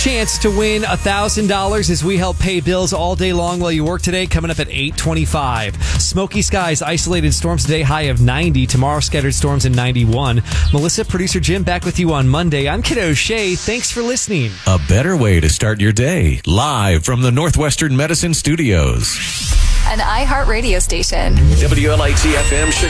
chance to win $1,000 as we help pay bills all day long while you work today, coming up at 8:25. Smoky skies, isolated storms today, high of 90. Tomorrow, scattered storms in 91. Melissa, producer Jim, back with you on Monday. I'm Kiddo O'Shea. Thanks for listening. A better way to start your day. Live from the Northwestern Medicine Studios. An iHeart radio station. WLIT FM Chicago.